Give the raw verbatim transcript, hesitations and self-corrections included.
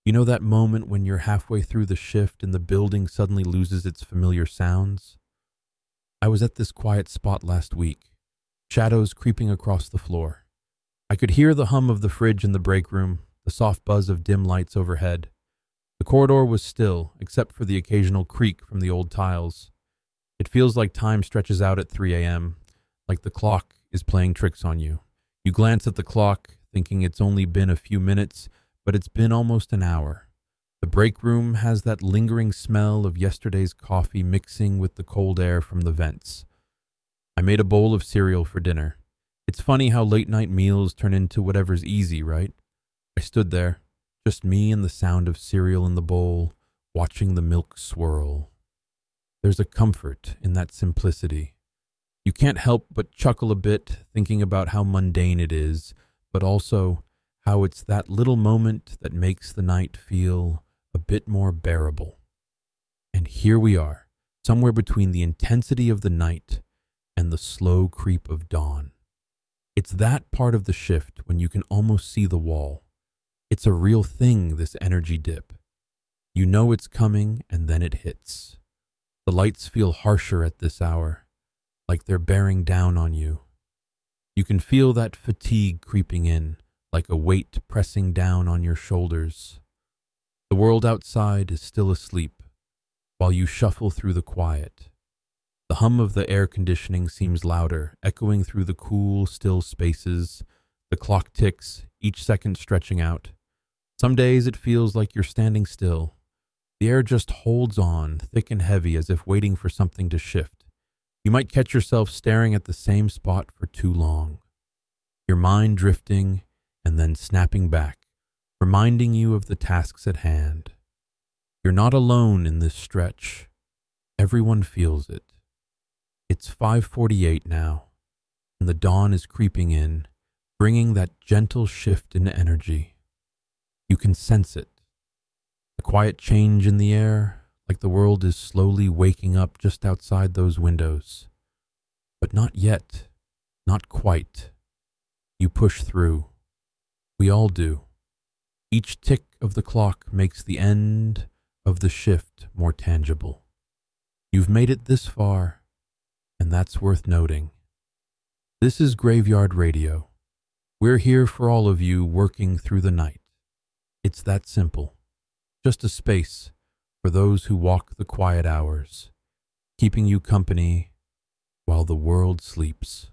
You know that moment when you're halfway through the shift and the building suddenly loses its familiar sounds? I was at this quiet spot last week, shadows creeping across the floor. I could hear the hum of the fridge in the break room, the soft buzz of dim lights overhead. The corridor was still, except for the occasional creak from the old tiles. It feels like time stretches out at three a m, like the clock is playing tricks on you. You glance at the clock, thinking it's only been a few minutes, but it's been almost an hour. The break room has that lingering smell of yesterday's coffee mixing with the cold air from the vents. I made a bowl of cereal for dinner. It's funny how late-night meals turn into whatever's easy, right? I stood there, just me and the sound of cereal in the bowl, watching the milk swirl. There's a comfort in that simplicity. You can't help but chuckle a bit, thinking about how mundane it is, but also how it's that little moment that makes the night feel a bit more bearable. And here we are, somewhere between the intensity of the night and the slow creep of dawn. It's that part of the shift when you can almost see the wall. It's a real thing, this energy dip. You know it's coming, and then it hits. The lights feel harsher at this hour, like they're bearing down on you. You can feel that fatigue creeping in, like a weight pressing down on your shoulders. The world outside is still asleep, while you shuffle through the quiet. The hum of the air conditioning seems louder, echoing through the cool, still spaces. The clock ticks, each second stretching out. Some days it feels like you're standing still. The air just holds on, thick and heavy, as if waiting for something to shift. You might catch yourself staring at the same spot for too long. Your mind drifting and then snapping back, reminding you of the tasks at hand. You're not alone in this stretch. Everyone feels it. It's five forty-eight now, and the dawn is creeping in, bringing that gentle shift in energy. You can sense it. The quiet change in the air, like the world is slowly waking up just outside those windows. But not yet, not quite. You push through. We all do. Each tick of the clock makes the end of the shift more tangible. You've made it this far, and that's worth noting. This is Graveyard Radio. We're here for all of you working through the night. It's that simple. Just a space for those who walk the quiet hours, keeping you company while the world sleeps.